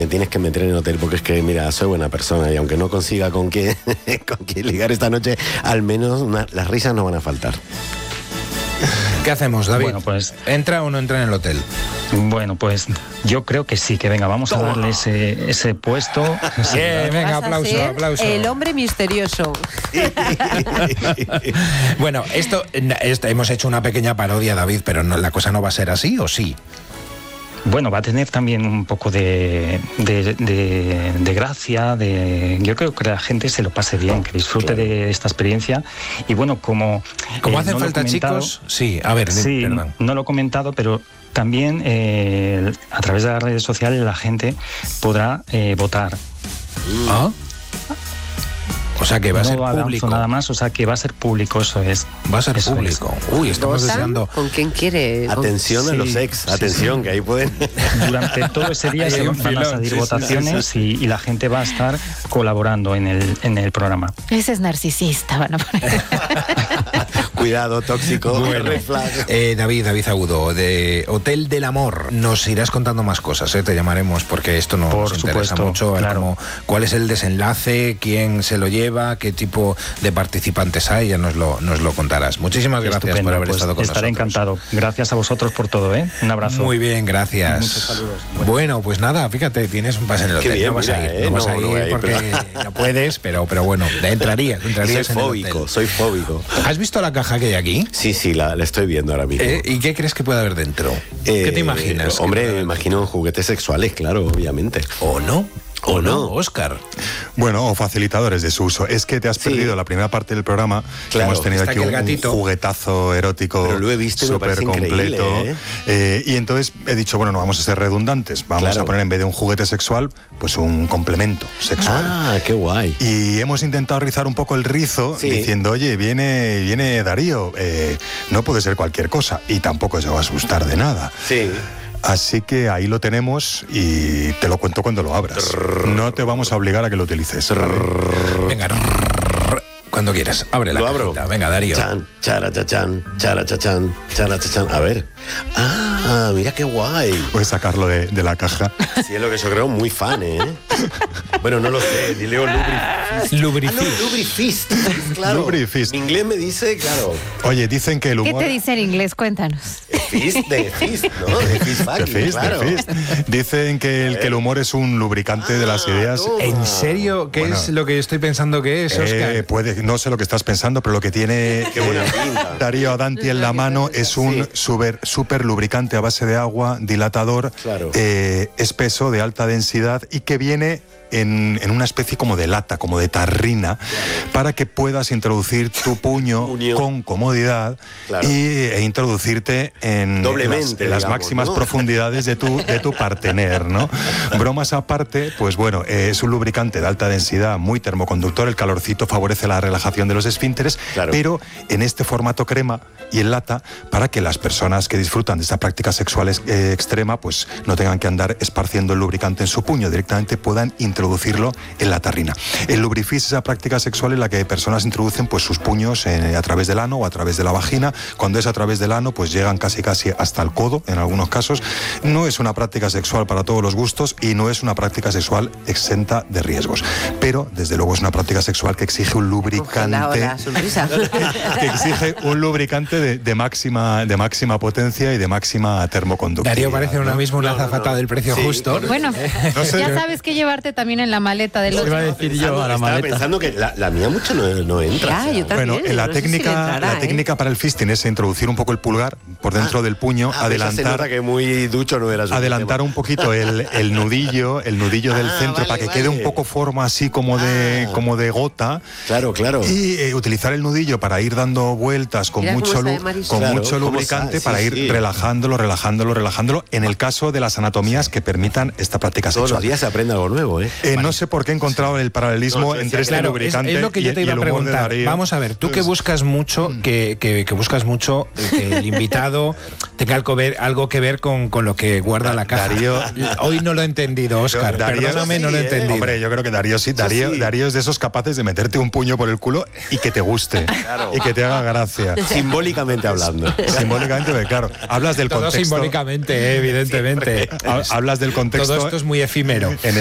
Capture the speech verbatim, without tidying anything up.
Me tienes que meter en el hotel porque es que, mira, soy buena persona y aunque no consiga con quién, con quién ligar esta noche, al menos una, las risas no van a faltar. ¿Qué hacemos, David? Bueno, pues, ¿entra o no entra en el hotel? Bueno, pues yo creo que sí, que venga, vamos a darle ese, ese puesto. Sí, venga, aplauso, aplauso. El hombre misterioso. Bueno, esto, esto hemos hecho una pequeña parodia, David, pero no, la cosa no va a ser así, ¿o sí? Bueno, va a tener también un poco de, de, de, de gracia, de, yo creo que la gente se lo pase bien, que disfrute claro. de esta experiencia. Y bueno, como... Como eh, hacen no falta chicos, sí, a ver, sí, perdón. No lo he comentado, pero también eh, a través de las redes sociales la gente podrá eh, votar. ¿Ah? O sea que va a no ser público. Nada más, o sea que va a ser público, eso es. Va a ser eso público. Es. Uy, estamos deseando. ¿Con quién quiere? Atención ¿Con... a los ex, sí, atención, sí. que ahí pueden. Durante todo ese día se van a salir sí, votaciones sí, sí, sí. Y, y la gente va a estar colaborando en el, en el programa. Ese es narcisista, van a poner. Cuidado, tóxico. Bueno, eh, David, David Agudo, de Hotel del Amor. Nos irás contando más cosas, ¿eh? Te llamaremos porque esto nos Por interesa supuesto, mucho. Claro. Como, ¿cuál es el desenlace? ¿Quién se lo lleva? ¿Qué tipo de participantes hay? Ya nos lo, nos lo contarás. Muchísimas gracias Estupendo, por haber pues estado con estaré nosotros. Estaré encantado. Gracias a vosotros por todo, ¿eh? Un abrazo. Muy bien, gracias. Muchos saludos. Bueno, bueno pues nada, fíjate, tienes un pase en el hotel. Bien, no vas mira, a ir, eh, no vas no, a ir no voy a ir, porque pero... no puedes, pero, pero bueno, entrarías, entrarías soy en fóbico, el hotel. soy fóbico. ¿Has visto la caja que hay aquí? Sí, sí, la, la estoy viendo ahora mismo. Eh, ¿Y qué crees que puede haber dentro? Eh, ¿Qué te imaginas? Hombre, me imagino juguetes sexuales, claro, obviamente. ¿O no? ¿O no, Óscar? Bueno, o facilitadores de su uso. Es que te has perdido sí. la primera parte del programa. Claro, hemos tenido aquí un, un gatito. juguetazo erótico. Pero lo he visto súper completo. ¿eh? Eh, y entonces he dicho, bueno, no vamos a ser redundantes. Vamos claro. a poner en vez de un juguete sexual, pues un complemento sexual. Ah, qué guay. Y hemos intentado rizar un poco el rizo sí. diciendo, oye, viene, viene Darío. Eh, no puede ser cualquier cosa. Y tampoco se va a asustar de nada. Sí. Así que ahí lo tenemos y te lo cuento cuando lo abras. No te vamos a obligar a que lo utilices. ¿Vale? Venga, cuando quieras, abre la lo abro. Cajita. Venga, Darío. Chan, chara, chachan, chara, chachan, chara, chachan. A ver. Ah, mira qué guay. Puedes sacarlo de, de la caja. Sí, es lo que yo creo, muy fan, ¿eh? Bueno, no lo sé. Leo Lubrifist. Lubrifist. Ah, no, Lubrifist. Claro. Lubrifist. En inglés me dice, claro. Oye, dicen que el humor... ¿Qué te dice en inglés? Cuéntanos. Fist de Fist, ¿no? De Fist fucking, de fist, claro. de fist. Dicen que el, que el humor es un lubricante ah, de las ideas. Toma. ¿En serio? ¿Qué bueno, es lo que estoy pensando que es, Óscar? Eh, puede, no sé lo que estás pensando, pero lo que tiene Qué buena eh, pinta. Darío Adanti en la mano es un sí. super, super lubricante a base de agua, dilatador, claro. eh, espeso, de alta densidad y que viene en, en una especie como de lata, como de tarrina, claro. para que puedas introducir tu puño Unión. con comodidad claro. y, e introducirte en, Doblemente, en las, en las digamos, máximas ¿no? profundidades de tu, de tu partener, ¿no? Bromas aparte, pues bueno, eh, es un lubricante de alta densidad, muy termoconductor, el calorcito favorece la relajación de los esfínteres, claro. pero en este formato crema y en lata, para que las personas que disfrutan de esta práctica sexual eh, extrema, pues no tengan que andar esparciendo el lubricante en su puño, directamente puedan introducirlo en la tarrina. El lubrifist es esa práctica sexual en la que personas introducen pues sus puños eh, a través del ano o a través de la vagina. Cuando es a través del ano, pues llegan casi casi hasta el codo, en algunos casos. No es una práctica sexual para todos los gustos y no es una práctica sexual exenta de riesgos. Pero, desde luego, es una práctica sexual que exige un lubricante... La sonrisa. que exige un lubricante de, de, máxima, de máxima potencia y de máxima termoconductividad. Darío parece ahora mismo una azafata no, no, no. del precio sí, justo. Bueno, no sé, ya sabes que llevarte también en la maleta del otro. Iba a decir yo a la maleta. Estaba pensando que la, la mía mucho no, no entra. Ya, yo también, bueno, en la no técnica, si entrará, la ¿eh? técnica para el fisting es introducir un poco el pulgar por dentro ah, del puño, ah, adelantar. Se nota que muy ducho no era su adelantar tema. un poquito el, el nudillo, el nudillo ah, del centro vale, para que vale. quede un poco forma así como ah, de como de gota. Claro, claro. Y eh, utilizar el nudillo para ir dando vueltas con Mira mucho lu con claro, mucho lubricante sí, para ir sí. relajándolo, relajándolo, relajándolo en el caso de las anatomías que permitan esta práctica Todos sexual. los días se aprende algo nuevo, ¿eh? Eh, no sé por qué he encontrado el paralelismo No, entre este Claro, es, lubricante es lo que yo y, te y iba a el humor de preguntar. Darío. Vamos a ver, tú que buscas mucho, que, que, que buscas mucho que el invitado tenga algo, ver, algo que ver con, con lo que guarda la caja. Darío- Hoy no lo he entendido, Óscar. Darío- Perdóname, no lo he sí, eh. entendido. Hombre, yo creo que Darío sí. Darío, sí. Darío es de esos capaces de meterte un puño por el culo y que te guste. Claro. Y que te haga gracia. Simbólicamente hablando. Simbólicamente, porque, claro, hablas del Todo contexto. simbólicamente, eh, evidentemente. Ha- Hablas del contexto. Todo esto es muy efímero. En